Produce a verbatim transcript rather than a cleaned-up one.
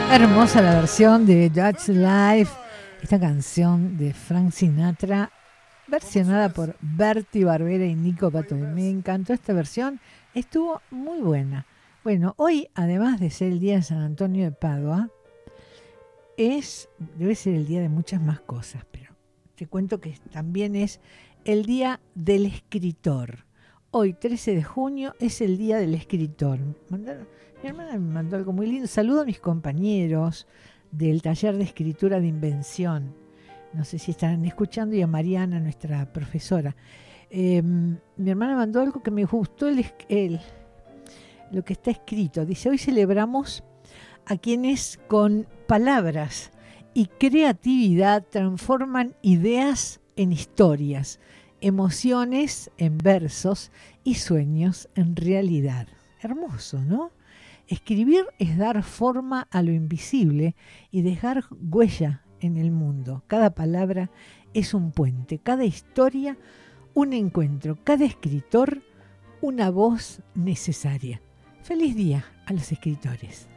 Hermosa la versión de Dutch Life, esta canción de Frank Sinatra, versionada por Bertie Barbera y Nico Pato. Me encantó esta versión, estuvo muy buena. Bueno, hoy, además de ser el día de San Antonio de Padua, es, debe ser el día de muchas más cosas, pero te cuento que también es el día del escritor. Hoy, trece de junio, es el día del escritor. Mandaron, mi hermana me mandó algo muy lindo. Saludo a mis compañeros del taller de escritura de invención. No sé si están escuchando, y a Mariana, nuestra profesora. Eh, mi hermana mandó algo que me gustó, el, el, lo que está escrito. Dice, hoy celebramos a quienes con palabras y creatividad transforman ideas en historias, emociones en versos y sueños en realidad. Hermoso, ¿no? Escribir es dar forma a lo invisible y dejar huella en el mundo. Cada palabra es un puente, cada historia un encuentro, cada escritor una voz necesaria. Feliz día a los escritores.